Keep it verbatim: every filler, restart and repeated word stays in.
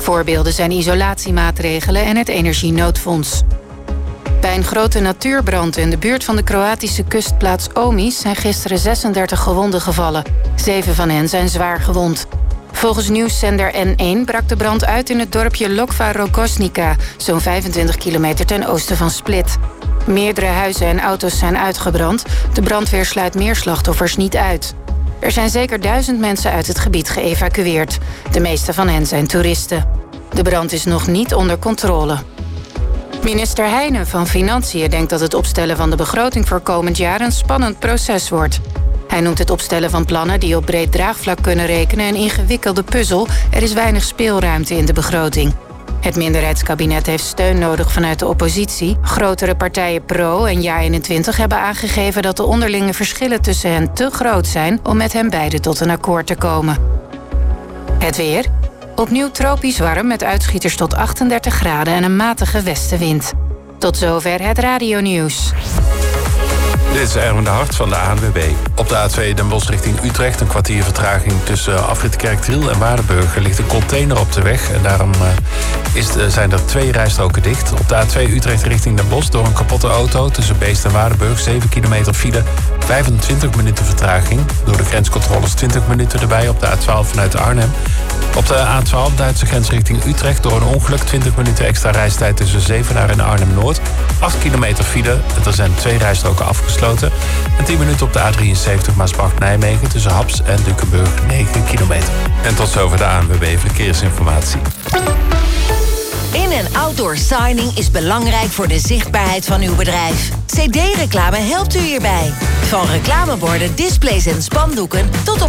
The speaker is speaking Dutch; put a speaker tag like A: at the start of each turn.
A: Voorbeelden zijn isolatiemaatregelen en het energienoodfonds. Bij een grote natuurbrand in de buurt van de Kroatische kustplaats Omiš zijn gisteren zesendertig gewonden gevallen. Zeven van hen zijn zwaar gewond. Volgens nieuwszender N één brak de brand uit in het dorpje Lokva Rogoznica, zo'n vijfentwintig kilometer ten oosten van Split. Meerdere huizen en auto's zijn uitgebrand. De brandweer sluit meer slachtoffers niet uit. Er zijn zeker duizend mensen uit het gebied geëvacueerd. De meeste van hen zijn toeristen. De brand is nog niet onder controle. Minister Heijnen van Financiën denkt dat het opstellen van de begroting voor komend jaar een spannend proces wordt. Hij noemt het opstellen van plannen die op breed draagvlak kunnen rekenen een ingewikkelde puzzel. Er is weinig speelruimte in de begroting. Het minderheidskabinet heeft steun nodig vanuit de oppositie. Grotere partijen Pro en Ja eenentwintig hebben aangegeven dat de onderlinge verschillen tussen hen te groot zijn om met hen beiden tot een akkoord te komen. Het weer. Opnieuw tropisch warm met uitschieters tot achtendertig graden en een matige westenwind. Tot zover het radionieuws.
B: Dit is Erwin de Hart van de A N W B. Op de A twee Den Bosch richting Utrecht een kwartier vertraging tussen afrit Kerkdriel en Waardenburg. Er ligt een container op de weg en daarom uh, is, uh, zijn er twee rijstroken dicht. Op de A twee Utrecht richting Den Bosch door een kapotte auto tussen Beest en Waardenburg. zeven kilometer file, vijfentwintig minuten vertraging. Door de grenscontroles twintig minuten erbij op de A twaalf vanuit Arnhem. Op de A twaalf Duitse grens richting Utrecht door een ongeluk twintig minuten extra reistijd tussen Zevenaar en Arnhem-Noord. acht kilometer file, er zijn twee rijstroken afgesloten. En tien minuten op de A drieënzeventig Maasbracht-Nijmegen tussen Haps en Dukenburg negen kilometer. En tot zover de A N W B Verkeersinformatie.
C: In- en outdoor signing is belangrijk voor de zichtbaarheid van uw bedrijf. C D-reclame helpt u hierbij. Van reclameborden, displays en spandoeken tot op